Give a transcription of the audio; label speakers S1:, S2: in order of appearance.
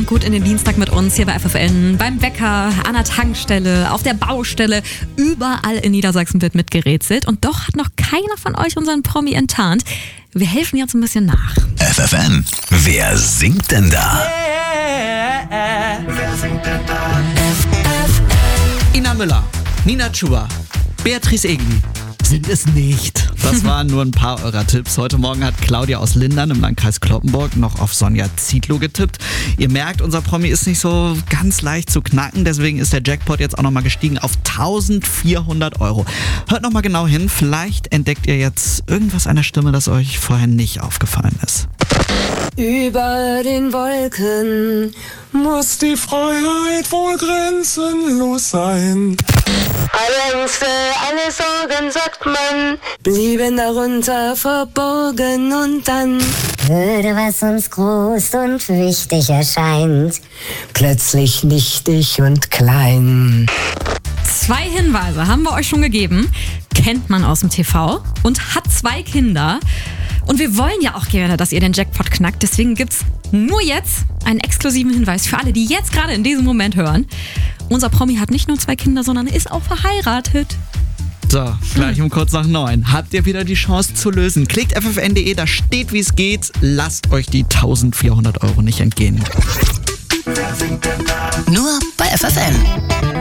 S1: Kommt gut in den Dienstag mit uns hier bei FFN, beim Bäcker, an der Tankstelle, auf der Baustelle. Überall in Niedersachsen wird mitgerätselt und doch hat noch keiner von euch unseren Promi enttarnt. Wir helfen jetzt ein bisschen nach.
S2: FFN, wer singt denn da?
S3: Ina Müller, Nina Chuba, Beatrice Egli sind es nicht. Das waren nur ein paar eurer Tipps. Heute Morgen hat Claudia aus Lindern im Landkreis Cloppenburg noch auf Sonja Zietlow getippt. Ihr merkt, unser Promi ist nicht so ganz leicht zu knacken, deswegen ist der Jackpot jetzt auch nochmal gestiegen auf 1.400 €. Hört nochmal genau hin, vielleicht entdeckt ihr jetzt irgendwas an der Stimme, das euch vorher nicht aufgefallen ist.
S4: Über den Wolken muss die Freiheit wohl grenzenlos sein. Alle Ängste, alle Sorgen, sagt man, blieben darunter verborgen und dann
S5: würde, was uns groß und wichtig erscheint,
S4: plötzlich nichtig und klein.
S1: 2 Hinweise haben wir euch schon gegeben. Kennt man aus dem TV und hat 2 Kinder. Und wir wollen ja auch gerne, dass ihr den Jackpot knackt. Deswegen gibt's nur jetzt einen exklusiven Hinweis für alle, die jetzt gerade in diesem Moment hören. Unser Promi hat nicht nur 2 Kinder, sondern ist auch verheiratet.
S3: So, gleich um kurz nach 9 habt ihr wieder die Chance zu lösen. Klickt ffn.de, da steht, wie es geht. Lasst euch die 1.400 € nicht entgehen.
S2: Nur bei FFN.